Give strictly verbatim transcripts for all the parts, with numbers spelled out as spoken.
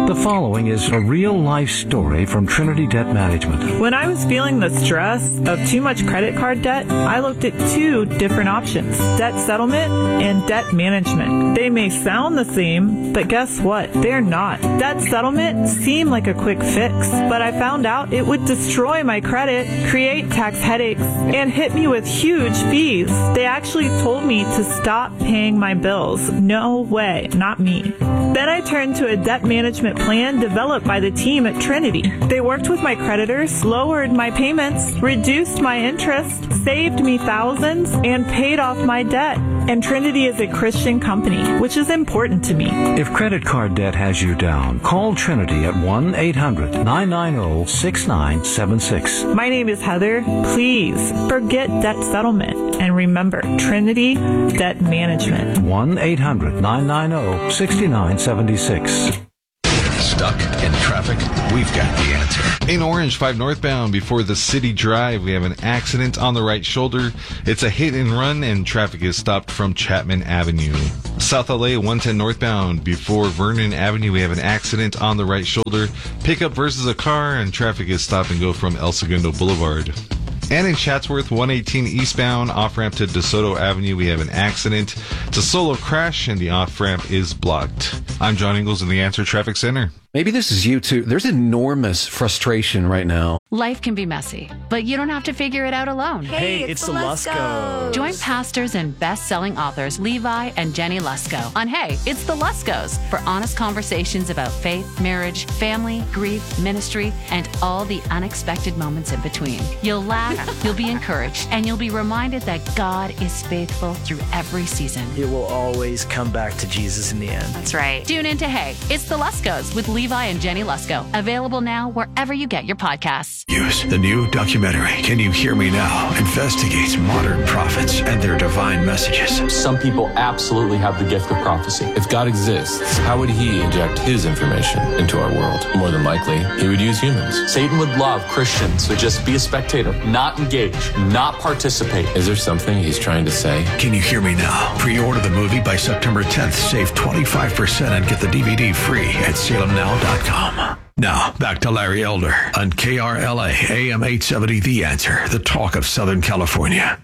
The following is a real-life story from Trinity Debt Management. When I was feeling the stress of too much credit card debt, I looked at two different options, debt settlement and debt management. They may sound the same, but guess what? They're not. Debt settlement seemed like a quick fix, but I found out it would destroy my credit, create tax headaches, and hit me with huge fees. They actually told me to stop paying my bills. No way, not me. Then I turned to a debt management plan developed by the team at Trinity. They worked with my creditors, lowered my payments, reduced my interest, saved me thousands, and paid off my debt. And Trinity is a Christian company, which is important to me. If credit card debt has you down, call Trinity at one eight hundred nine nine zero six nine seven six. My name is Heather. Please forget debt settlement and remember Trinity Debt Management. one eight hundred nine nine zero six nine seven six. Stuck in traffic? We've got the answer. In Orange, five northbound before the City Drive, we have an accident on the right shoulder. It's a hit and run, and traffic is stopped from Chapman Avenue. South L A, one ten northbound before Vernon Avenue, we have an accident on the right shoulder. Pickup versus a car, and traffic is stop and go from El Segundo Boulevard. And in Chatsworth, one eighteen eastbound, off-ramp to DeSoto Avenue, we have an accident. It's a solo crash, and the off-ramp is blocked. I'm John Ingalls in the Answer Traffic Center. Maybe this is you too. There's enormous frustration right now. Life can be messy, but you don't have to figure it out alone. Hey, it's, it's the Luskos. Join pastors and best-selling authors Levi and Jenny Lusko on Hey, It's the Luskos for honest conversations about faith, marriage, family, grief, ministry, and all the unexpected moments in between. You'll laugh, you'll be encouraged, and you'll be reminded that God is faithful through every season. It will always come back to Jesus in the end. That's right. Tune in to Hey, It's the Luskos with Levi and Jenny Lusko. Available now wherever you get your podcasts. Use the new documentary, Can You Hear Me Now? Investigates modern prophets and their divine messages. Some people absolutely have the gift of prophecy. If God exists, how would he inject his information into our world? More than likely, he would use humans. Satan would love Christians to just be a spectator, not engage, not participate. Is there something he's trying to say? Can You Hear Me Now? Pre-order the movie by September tenth. Save twenty-five percent and get the D V D free at salem now dot com. Now, back to Larry Elder on K R L A A M eight seventy, The Answer, the talk of Southern California.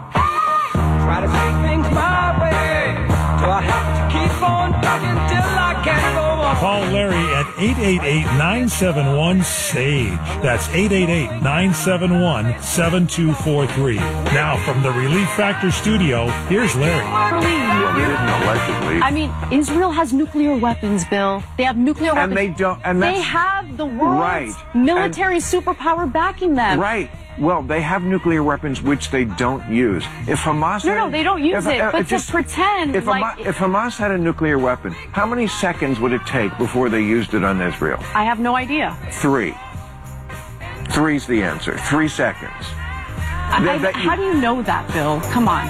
Try to make things my way. Do I have to keep on talking till I can't go on? Call Larry at eight eight eight, nine seven one, S A G E. That's eight eight eight, nine seven one, seven two four three. Now, from the Relief Factor studio, here's Larry. Allegedly. I mean, Israel has nuclear weapons, Bill. They have nuclear weapons. And they don't. And they have the world's right. military and, superpower backing them. Right. Well, they have nuclear weapons which they don't use. If Hamas no, had, no, they don't use if, it. uh, but just, to pretend if, like Hamas, if Hamas had a nuclear weapon, how many seconds would it take before they used it on Israel? I have no idea. Three. Three's the answer. Three seconds. I, that, how do you know that, Bill? Come on.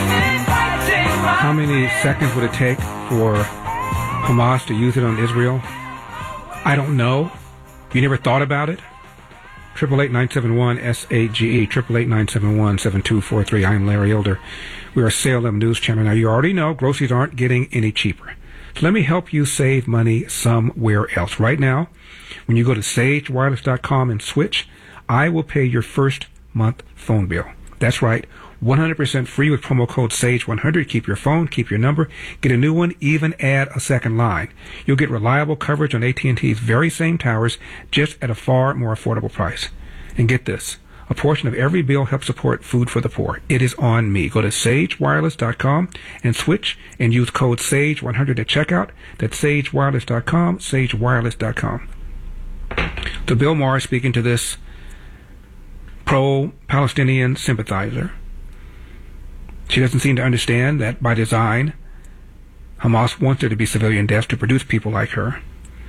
How many seconds would it take for Hamas to use it on Israel? I don't know. You never thought about it? Triple eight nine seven one S A G E. Triple eight nine seven one seven two four three. I am Larry Elder. We are Salem News Channel. Now, you already know groceries aren't getting any cheaper. So let me help you save money somewhere else. Right now, when you go to sage wireless dot com and switch, I will pay your first month phone bill. That's right. one hundred percent free with promo code SAGE one hundred. Keep your phone, keep your number, get a new one, even add a second line. You'll get reliable coverage on A T and T's very same towers, just at a far more affordable price. And get this, a portion of every bill helps support Food for the Poor. It is on me. Go to sage wireless dot com and switch and use code SAGE one hundred at checkout. That's sage wireless dot com, sage wireless dot com. So Bill Maher speaking to this pro-Palestinian sympathizer. She doesn't seem to understand that by design, Hamas wants there to be civilian deaths to produce people like her.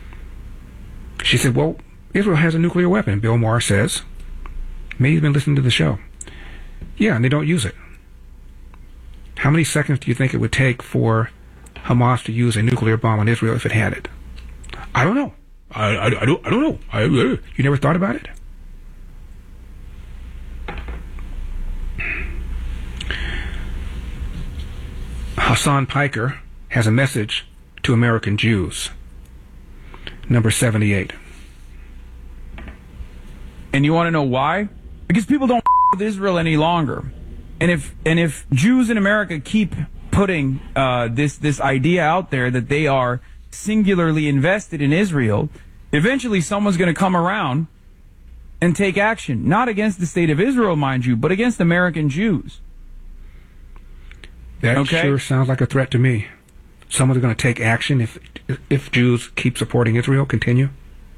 She said, well, Israel has a nuclear weapon. Bill Maher says, maybe he's been listening to the show. Yeah, and they don't use it. How many seconds do you think it would take for Hamas to use a nuclear bomb on Israel if it had it? I don't know. I, I, I don't I don't know. I, uh, you never thought about it? Hassan Piker has a message to American Jews. number seventy-eight. And you want to know why? Because people don't with Israel any longer. And if and if Jews in America keep putting uh, this this idea out there that they are singularly invested in Israel, eventually someone's going to come around and take action, not against the state of Israel, mind you, but against American Jews. That okay? sure sounds like a threat to me. Someone's going to take action if if Jews keep supporting Israel. Continue.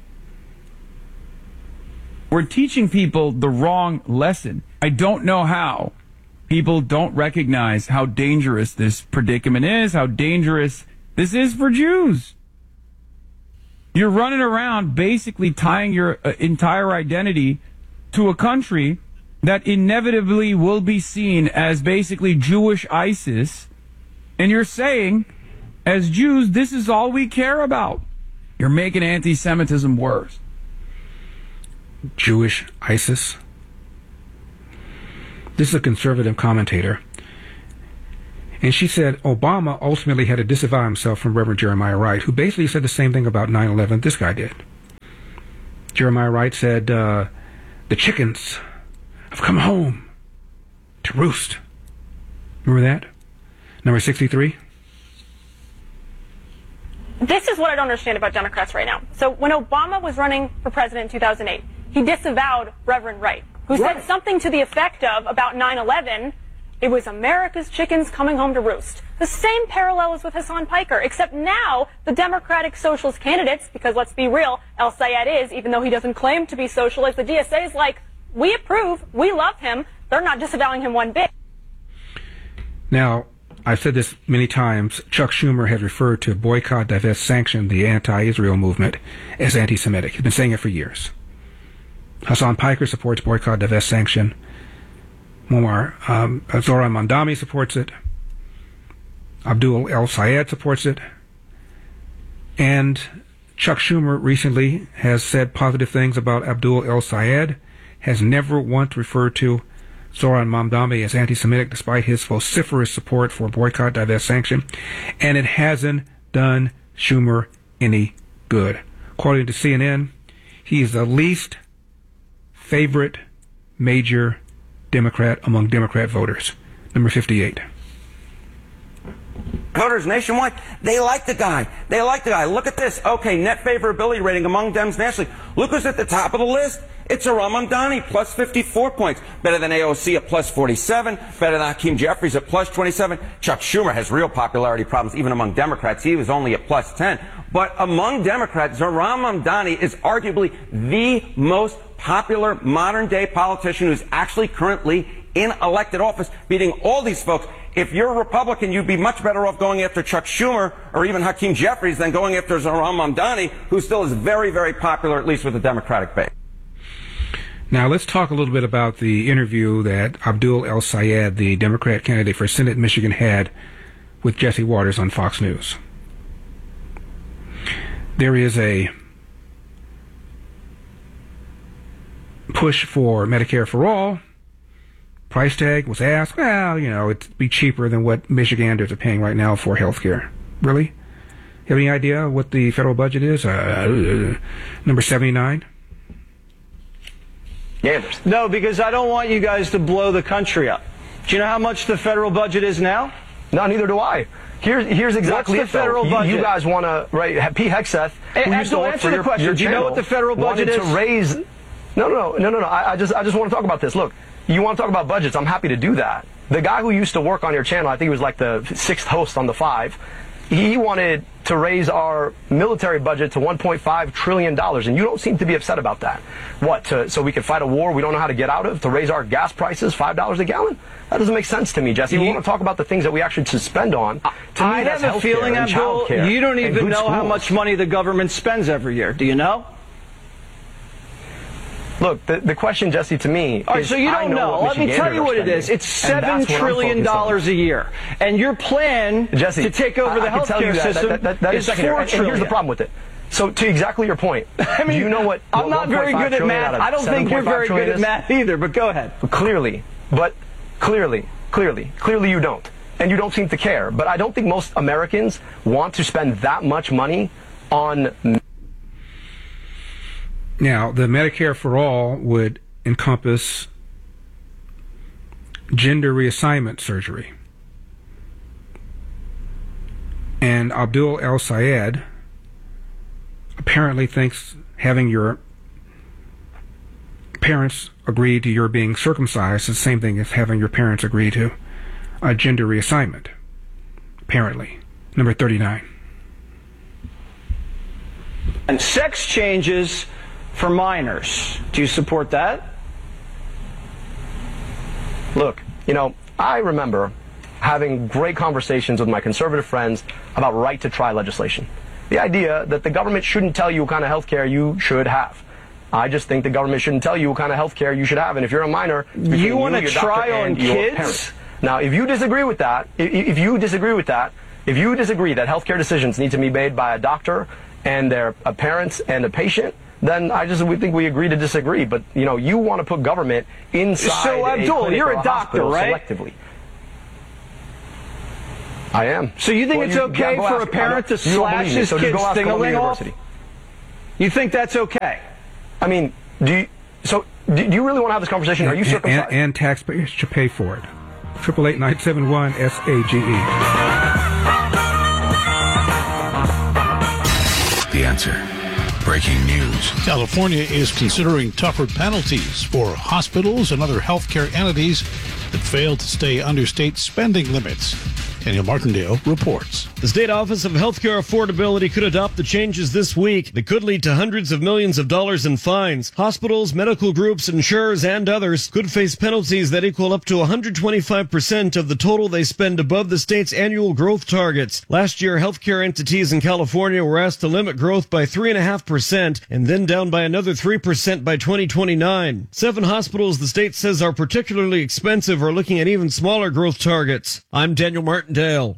We're teaching people the wrong lesson. I don't know how. People don't recognize how dangerous this predicament is, how dangerous this is for Jews. You're running around basically tying your uh, entire identity to a country that inevitably will be seen as basically Jewish ISIS, and you're saying, as Jews, this is all we care about. You're making anti-Semitism worse. Jewish ISIS? This is a conservative commentator. And she said Obama ultimately had to disavow himself from Reverend Jeremiah Wright, who basically said the same thing about nine eleven this guy did. Jeremiah Wright said, uh, the chickens have come home to roost. Remember that? Number sixty-three? This is what I don't understand about Democrats right now. So when Obama was running for president in two thousand eight, he disavowed Reverend Wright, who right. said something to the effect of, about nine eleven, it was America's chickens coming home to roost. The same parallel is with Hassan Piker, except now the Democratic Socialist candidates, because let's be real, El Sayed is, even though he doesn't claim to be socialist, the D S A is like, we approve, we love him, they're not disavowing him one bit. Now, I've said this many times, Chuck Schumer has referred to boycott, divest, sanction, the anti-Israel movement, as anti-Semitic. He's been saying it for years. Hassan Piker supports boycott, divest, sanction. Muammar um, Zohran Mamdani supports it. Abdul El Sayed supports it. And Chuck Schumer recently has said positive things about Abdul El Sayed, has never once referred to Zohran Mamdani as anti-Semitic despite his vociferous support for boycott, divest, sanction, and it hasn't done Schumer any good. According to C N N, he is the least favorite major Democrat among Democrat voters. Number fifty-eight. Voters nationwide, they like the guy. They like the guy. Look at this. Okay, net favorability rating among Dems nationally. Look who's at the top of the list. It's Zohran Mamdani, plus fifty-four points. Better than A O C at plus forty-seven. Better than Hakeem Jeffries at plus twenty-seven. Chuck Schumer has real popularity problems even among Democrats. He was only at plus ten. But among Democrats, Zohran Mamdani is arguably the most popular modern-day politician who's actually currently in elected office, beating all these folks. If you're a Republican, you'd be much better off going after Chuck Schumer or even Hakeem Jeffries than going after Zohran Mamdani, who still is very, very popular, at least with the Democratic base. Now, let's talk a little bit about the interview that Abdul El Sayed, the Democrat candidate for Senate in Michigan, had with Jesse Waters on Fox News. There is a push for Medicare for all. Price tag was asked, well, you know, it'd be cheaper than what Michiganders are paying right now for health care. Really? You have any idea what the federal budget is? Uh, number seventy-nine? Yanders. No, because I don't want you guys to blow the country up. Do you know how much the federal budget is now? No, neither do I. Here's here's exactly What's the it, federal though. budget? You, you guys want to, right, Pete Hegseth, Hey, who used to Abdul, work answer for the your, question. your Do you know channel, what the federal budget wanted is? to raise... No, no, no, no, no. I, I just I just want to talk about this. Look, you want to talk about budgets, I'm happy to do that. The guy who used to work on your channel, I think he was like the sixth host on the five, he wanted to raise our military budget to one point five trillion dollars, and you don't seem to be upset about that. What, to, so we can fight a war we don't know how to get out of, to raise our gas prices five dollars a gallon? That doesn't make sense to me, Jesse. We want to talk about the things that we actually should spend on. To I me, that's have a feeling, Abdul, you don't even know how much money the government spends every year. Do you know? Look, the, the question, Jesse, to me All right, is, so you don't I know. know. Let me tell you what it is. It's seven trillion dollars a year, and your plan Jesse, to take over I, the I healthcare that, system that, that, that is is four and, trillion. and here's the problem with it. So, to exactly your point, I mean, do you know what? I'm what not very good at math. I don't think you're very good at math either. But go ahead. Clearly, but clearly, clearly, clearly, you don't, and you don't seem to care. But I don't think most Americans want to spend that much money on. Now, the Medicare for All would encompass gender reassignment surgery. And Abdul El Sayed apparently thinks having your parents agree to your being circumcised is the same thing as having your parents agree to a gender reassignment. Apparently. Number thirty-nine. And sex changes for minors. Do you support that? Look, you know, I remember having great conversations with my conservative friends about right-to-try legislation. The idea that the government shouldn't tell you what kind of health care you should have. I just think the government shouldn't tell you what kind of health care you should have. And if you're a minor, you want to try on kids? Now, if you disagree with that, if, if you disagree with that, if you disagree that health care decisions need to be made by a doctor and their a parents and a patient, then I just we think we agree to disagree. But, you know, you want to put government inside so, a Abdul, clinic you're or a doctor, hospital right? Selectively. I am. So you think well, it's you, okay yeah, for ask, a parent to slash his so kid's thing-a-ling off? You think that's okay? I mean, do you, so do you really want to have this conversation? Are you circumcised? And, and taxpayers should pay for it. Triple eight nine seven one S A G E. The Answer. Breaking news. California is considering tougher penalties for hospitals and other healthcare entities that fail to stay under state spending limits. Daniel Martindale reports. The State Office of Healthcare Affordability could adopt the changes this week that could lead to hundreds of millions of dollars in fines. Hospitals, medical groups, insurers, and others could face penalties that equal up to one hundred twenty-five percent of the total they spend above the state's annual growth targets. Last year, healthcare entities in California were asked to limit growth by three point five percent and then down by another three percent by twenty twenty-nine. Seven hospitals the state says are particularly expensive are looking at even smaller growth targets. I'm Daniel Martindale.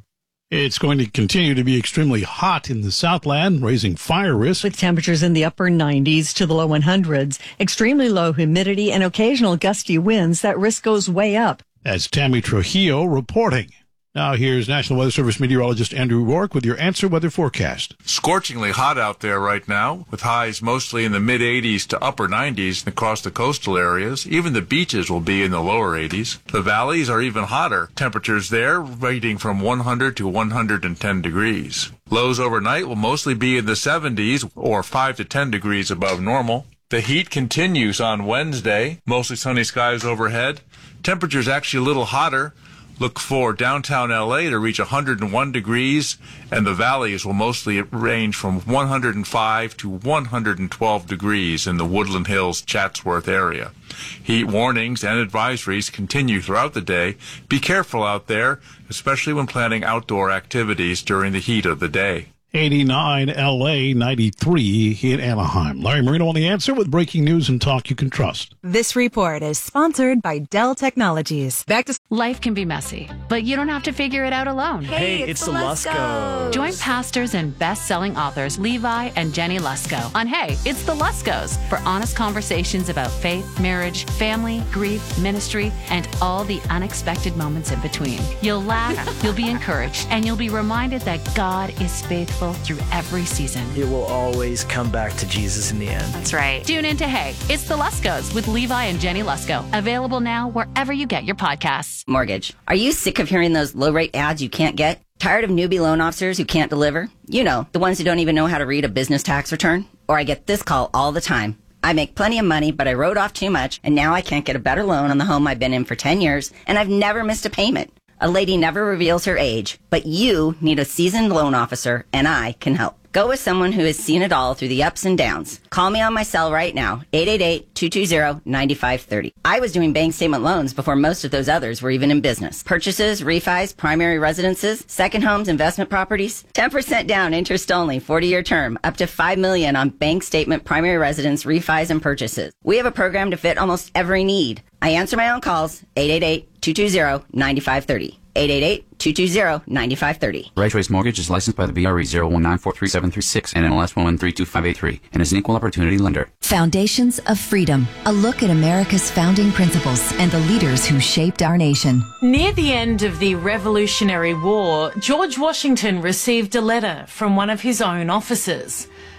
It's going to continue to be extremely hot in the Southland, raising fire risk. With temperatures in the upper nineties to the low hundreds, extremely low humidity and occasional gusty winds, that risk goes way up. That's Tammy Trujillo reporting. Now here's National Weather Service meteorologist Andrew Rourke with your Answer Weather forecast. Scorchingly hot out there right now, with highs mostly in the mid eighties to upper nineties across the coastal areas. Even the beaches will be in the lower eighties. The valleys are even hotter. Temperatures there ranging from one hundred to one hundred ten degrees. Lows overnight will mostly be in the seventies or five to ten degrees above normal. The heat continues on Wednesday. Mostly sunny skies overhead. Temperatures actually a little hotter. Look for downtown L A to reach one hundred one degrees, and the valleys will mostly range from one hundred five to one hundred twelve degrees in the Woodland Hills, Chatsworth area. Heat warnings and advisories continue throughout the day. Be careful out there, especially when planning outdoor activities during the heat of the day. eighty-nine L A, ninety-three in Anaheim. Larry Marino on The Answer with breaking news and talk you can trust. This report is sponsored by Dell Technologies. Back to Life can be messy, but you don't have to figure it out alone. Hey, it's, it's the Lusko. Join pastors and best-selling authors Levi and Jenny Lusko on Hey, It's the Luskos for honest conversations about faith, marriage, family, grief, ministry, and all the unexpected moments in between. You'll laugh, you'll be encouraged, and you'll be reminded that God is faithful through every season. It will always come back to Jesus in the end. That's right. Tune in to Hey, It's the Luskos with Levi and Jenny Lusko. Available now wherever you get your podcasts. Mortgage. Are you sick of hearing those low-rate ads you can't get? Tired of newbie loan officers who can't deliver? You know, the ones who don't even know how to read a business tax return? Or I get this call all the time. I make plenty of money, but I wrote off too much, and now I can't get a better loan on the home I've been in for ten years, and I've never missed a payment. A lady never reveals her age, but you need a seasoned loan officer, and I can help. Go with someone who has seen it all through the ups and downs. Call me on my cell right now, eight eight eight, two two zero, nine five three zero. I was doing bank statement loans before most of those others were even in business. Purchases, refis, primary residences, second homes, investment properties. ten percent down, interest only, forty-year term, up to five million dollars on bank statement, primary residence, refis, and purchases. We have a program to fit almost every need. I answer my own calls, eight eight eight, two two zero, nine five three zero. eight eight eight, two two zero, nine five three zero. Right Choice Mortgage is licensed by the B R E zero one nine four three seven three six and N M L S one one three two five eight three and is an equal opportunity lender. Foundations of Freedom, a look at America's founding principles and the leaders who shaped our nation. Near the end of the Revolutionary War, George Washington received a letter from one of his own officers.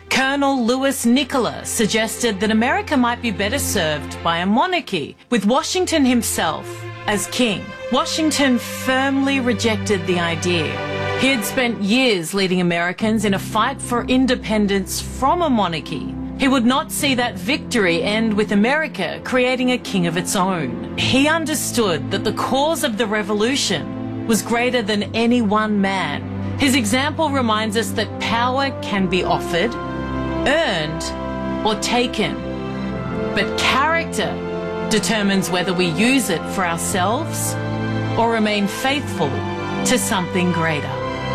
Colonel Louis Nicola suggested that America might be better served by a monarchy, with Washington himself as king. Washington firmly rejected the idea. He had spent years leading Americans in a fight for independence from a monarchy. He would not see that victory end with America creating a king of its own. He understood that the cause of the revolution was greater than any one man. His example reminds us that power can be offered, earned, or taken. But character determines whether we use it for ourselves or remain faithful to something greater.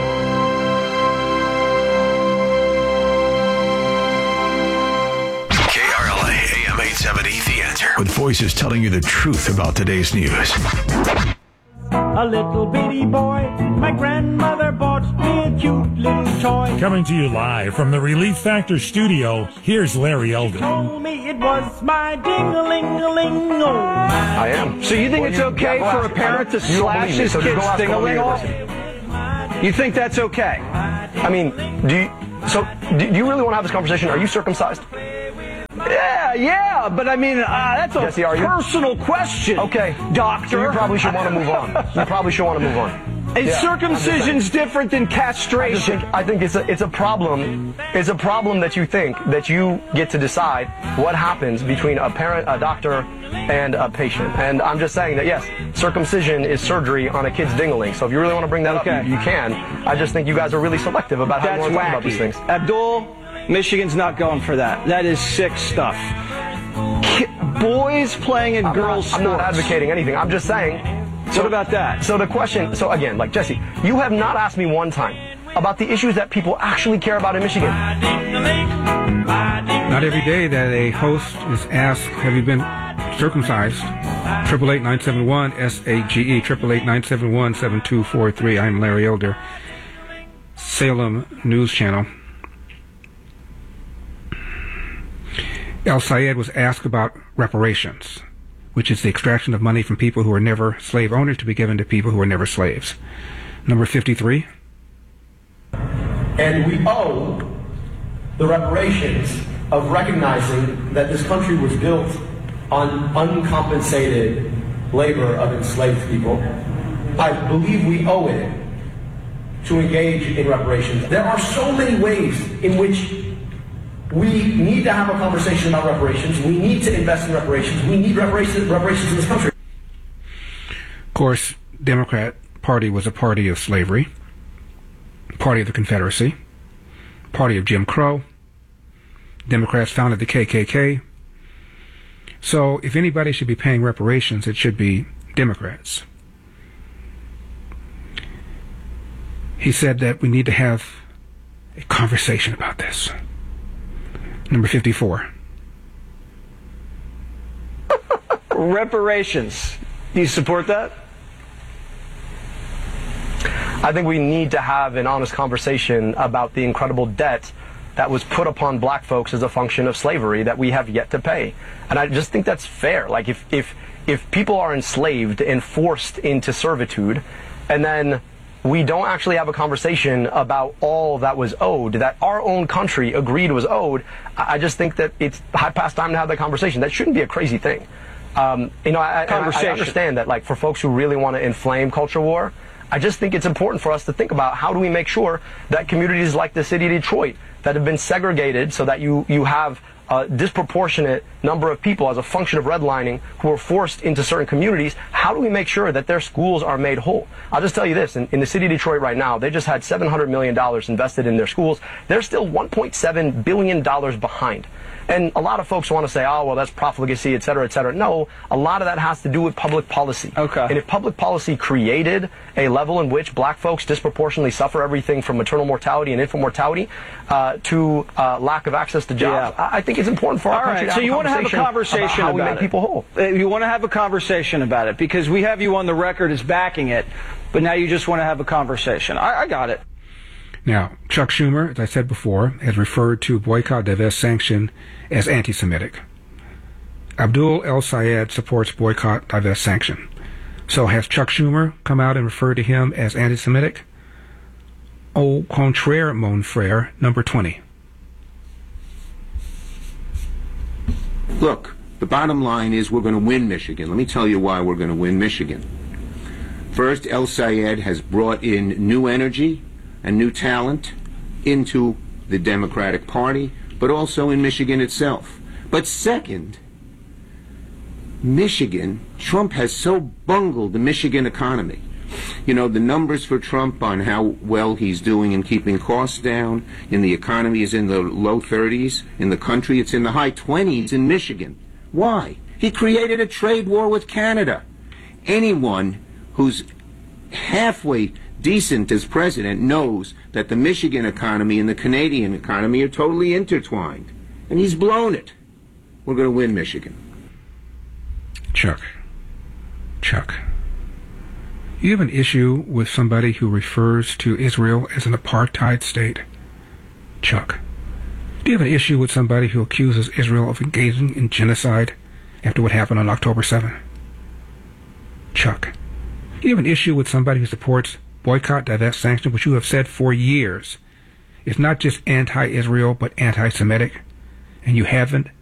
K R L A A M eight seventy, The Answer. With voices telling you the truth about today's news. A little bitty boy, my grandmother bought me a cute little toy. Coming to you live from the Relief Factor studio, here's Larry Elder. Told me it was my ding-a-ling-a-ling, oh my. I am. So you think it's okay for a parent to slash his kid's ding-a-ling off? You think that's okay? I mean, do you, so do you really want to have this conversation? Are you circumcised? Yeah, yeah, but I mean, uh, that's a Jesse, are you? personal question. Okay, doctor. So you probably should want to move on. You probably should want to move on. Is yeah, circumcision's different than castration? I, think, I think it's a it's a problem. It's a problem that you think that you get to decide what happens between a parent, a doctor, and a patient. And I'm just saying that yes, circumcision is surgery on a kid's ding-a-ling. So if you really want to bring that okay. up, you, you can. I just think you guys are really selective about how that's you want to wacky. talk about these things. Abdul, Michigan's not going for that. That is sick stuff. Ki- boys playing in I'm girls' not, I'm sports. not advocating anything. I'm just saying. So what about that? So the question, so again, like Jesse, you have not asked me one time about the issues that people actually care about in Michigan. Not every day that a host is asked, have you been circumcised? Triple eight nine seven one S A G E, triple eight nine seven one seven two four three. I'm Larry Elder, Salem News Channel. El Sayed was asked about reparations, which is the extraction of money from people who were never slave owners to be given to people who were never slaves. Number fifty-three. And we owe the reparations of recognizing that this country was built on uncompensated labor of enslaved people. I believe we owe it to engage in reparations. There are so many ways in which we need to have a conversation about reparations. We need to invest in reparations. We need reparations, reparations in this country. Of course, Democrat Party was a party of slavery, party of the Confederacy, party of Jim Crow. Democrats founded the K K K. So if anybody should be paying reparations, it should be Democrats. He said that we need to have a conversation about this. Number fifty-four. Reparations. Do you support that? I think we need to have an honest conversation about the incredible debt that was put upon black folks as a function of slavery that we have yet to pay. And I just think that's fair. Like if if if people are enslaved and forced into servitude, and then we don't actually have a conversation about all that was owed, that our own country agreed was owed, I just think that it's high past time to have that conversation. That shouldn't be a crazy thing. Um, you know, I, I, I understand that, like, for folks who really want to inflame culture war, I just think it's important for us to think about how do we make sure that communities like the city of Detroit that have been segregated so that you, you have a disproportionate number of people as a function of redlining who are forced into certain communities, how do we make sure that their schools are made whole? I'll just tell you this, in, in the city of Detroit right now, they just had seven hundred million dollars invested in their schools. They're still one point seven billion dollars behind. And a lot of folks want to say, oh, well, that's profligacy, et cetera, et cetera. No, a lot of that has to do with public policy. Okay. And if public policy created a level in which black folks disproportionately suffer everything from maternal mortality and infant mortality uh, to uh, lack of access to jobs, yeah. I, I think it's important for our All country right, to so have you a want to have a conversation about how about we make it. people whole. Uh, You want to have a conversation about it because we have you on the record as backing it, but now you just want to have a conversation. I, I got it. Now, Chuck Schumer, as I said before, has referred to boycott, divest, sanction as anti-Semitic. Abdul El Sayed supports boycott, divest, sanction. So has Chuck Schumer come out and referred to him as anti-Semitic? Au contraire, mon frère, number twenty. Look, the bottom line is we're going to win Michigan. Let me tell you why we're going to win Michigan. First, El Sayed has brought in new energy and new talent into the Democratic Party, but also in Michigan itself. But second, Michigan, Trump has so bungled the Michigan economy. You know, the numbers for Trump on how well he's doing in keeping costs down in the economy is in the low thirties. In the country, it's in the high twenties in Michigan. Why? He created a trade war with Canada. Anyone who's halfway decent as president knows that the Michigan economy and the Canadian economy are totally intertwined. And he's blown it. We're going to win Michigan. Chuck. Chuck. You have an issue with somebody who refers to Israel as an apartheid state? Chuck. Do you have an issue with somebody who accuses Israel of engaging in genocide after what happened on October seventh? Chuck. Do you have an issue with somebody who supports boycott, divest, sanction, which you have said for years is not just anti-Israel but anti-Semitic, and you haven't